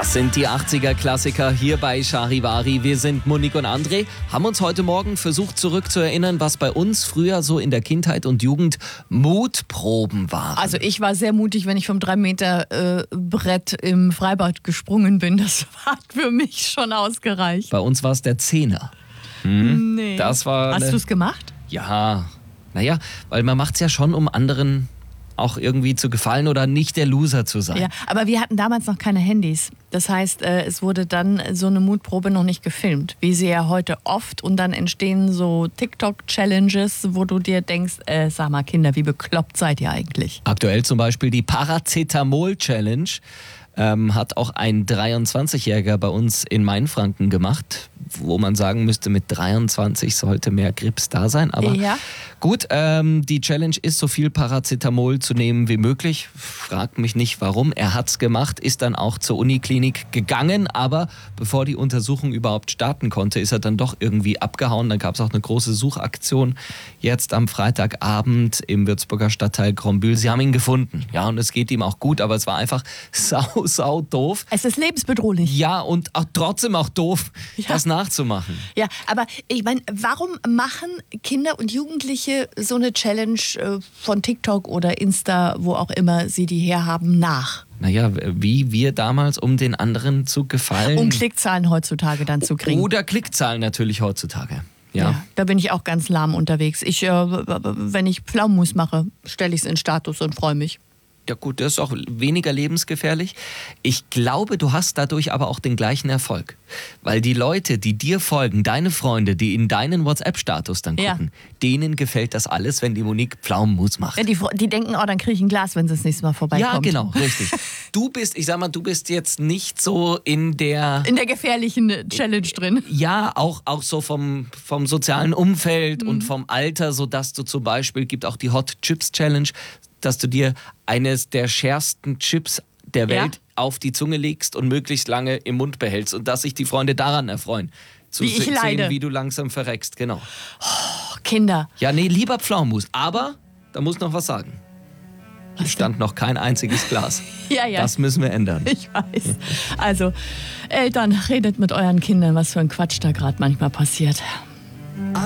Das sind die 80er-Klassiker hier bei Charivari. Wir sind Monique und André, haben uns heute Morgen versucht zurückzuerinnern, was bei uns früher so in der Kindheit und Jugend Mutproben waren. Also ich war sehr mutig, wenn ich vom 3-Meter-Brett im Freibad gesprungen bin. Das hat für mich schon ausgereicht. Bei uns war es der Zehner. Nee. Das war Hast du es gemacht? Ja, naja, weil man macht es ja schon, um anderen auch irgendwie zu gefallen oder nicht der Loser zu sein. Ja, aber wir hatten damals noch keine Handys. Das heißt, es wurde dann so eine Mutprobe noch nicht gefilmt, wie sie ja heute oft. Und dann entstehen so TikTok-Challenges, wo du dir denkst, sag mal Kinder, wie bekloppt seid ihr eigentlich? Aktuell zum Beispiel die Paracetamol-Challenge. Hat auch ein 23-Jähriger bei uns in Mainfranken gemacht, wo man sagen müsste, mit 23 sollte mehr Grips da sein. Aber ja. Gut, die Challenge ist, so viel Paracetamol zu nehmen wie möglich. Fragt mich nicht, warum. Er hat's gemacht, ist dann auch zur Uniklinik gegangen. Aber bevor die Untersuchung überhaupt starten konnte, ist er dann doch irgendwie abgehauen. Dann gab es auch eine große Suchaktion jetzt am Freitagabend im Würzburger Stadtteil Grombühl. Sie haben ihn gefunden. Ja, und es geht ihm auch gut, aber es war einfach sau doof. Es ist lebensbedrohlich. Ja, und auch trotzdem auch doof, das nachzumachen. Ja, aber ich meine, warum machen Kinder und Jugendliche so eine Challenge von TikTok oder Insta, wo auch immer sie die herhaben, nach? Naja, wie wir damals, um den anderen zu gefallen. Um Klickzahlen heutzutage dann zu kriegen. Oder Klickzahlen natürlich heutzutage. Ja, da bin ich auch ganz lahm unterwegs. Wenn ich Pflaumenmus mache, stelle ich es in Status und freue mich. Ja gut, das ist auch weniger lebensgefährlich. Ich glaube, du hast dadurch aber auch den gleichen Erfolg. Weil die Leute, die dir folgen, deine Freunde, die in deinen WhatsApp-Status dann gucken, denen gefällt das alles, wenn die Monique Pflaumenmus macht. Ja, die denken, oh, dann kriege ich ein Glas, wenn sie das nächste Mal vorbeikommt. Ja, genau, richtig. Du bist jetzt nicht so in der gefährlichen Challenge drin. Ja, auch so vom sozialen Umfeld und vom Alter, sodass du zum Beispiel, gibt auch die Hot Chips Challenge, dass du dir eines der schärfsten Chips der Welt auf die Zunge legst und möglichst lange im Mund behältst und dass sich die Freunde daran erfreuen. Zu wie ich leide. Sehen, wie du langsam verreckst, genau. Oh, Kinder. Ja, nee, lieber Pflaumenmus. Aber, da muss noch was sagen. Hier stand noch kein einziges Glas. Ja. Das müssen wir ändern. Ich weiß. Also, Eltern, redet mit euren Kindern, was für ein Quatsch da gerade manchmal passiert.